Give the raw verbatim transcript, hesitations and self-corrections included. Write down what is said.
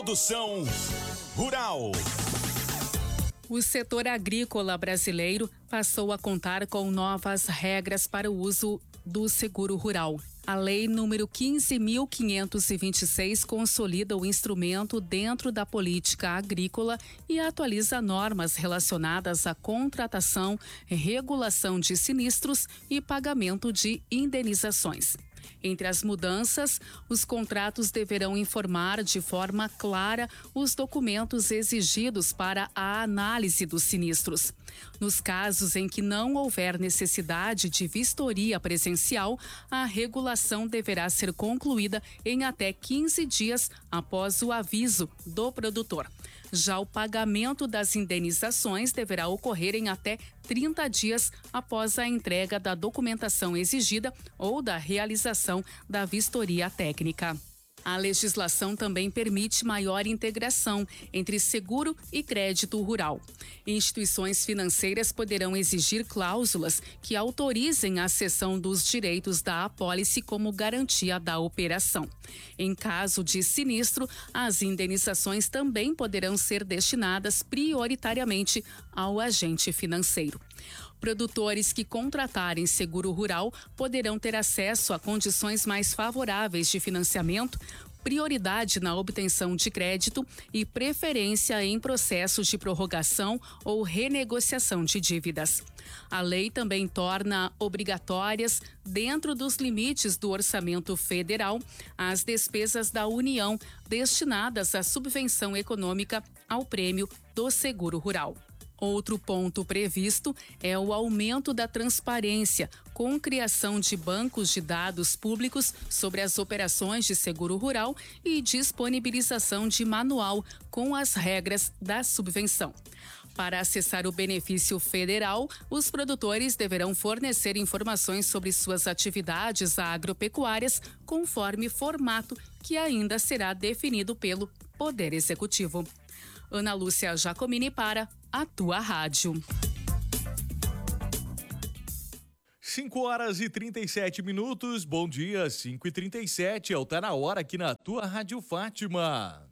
Produção Rural. O setor agrícola brasileiro passou a contar com novas regras para o uso do seguro rural. A Lei número quinze mil quinhentos e vinte e seis consolida o instrumento dentro da política agrícola e atualiza normas relacionadas à contratação, regulação de sinistros e pagamento de indenizações. Entre as mudanças, os contratos deverão informar de forma clara os documentos exigidos para a análise dos sinistros. Nos casos em que não houver necessidade de vistoria presencial, a regulação deverá ser concluída em até quinze dias após o aviso do produtor. Já o pagamento das indenizações deverá ocorrer em até trinta dias após a entrega da documentação exigida ou da realização da vistoria técnica. A legislação também permite maior integração entre seguro e crédito rural. Instituições financeiras poderão exigir cláusulas que autorizem a cessão dos direitos da apólice como garantia da operação. Em caso de sinistro, as indenizações também poderão ser destinadas prioritariamente ao agente financeiro. Produtores que contratarem seguro rural poderão ter acesso a condições mais favoráveis de financiamento, prioridade na obtenção de crédito e preferência em processos de prorrogação ou renegociação de dívidas. A lei também torna obrigatórias, dentro dos limites do orçamento federal, as despesas da União destinadas à subvenção econômica ao prêmio do seguro rural. Outro ponto previsto é o aumento da transparência, com criação de bancos de dados públicos sobre as operações de seguro rural e disponibilização de manual com as regras da subvenção. Para acessar o benefício federal, os produtores deverão fornecer informações sobre suas atividades agropecuárias, conforme formato que ainda será definido pelo Poder Executivo. Ana Lúcia Jacomini para a tua rádio. cinco horas e trinta e sete minutos. Bom dia, cinco e trinta e sete. É o Tá na Hora aqui na tua Rádio Fátima.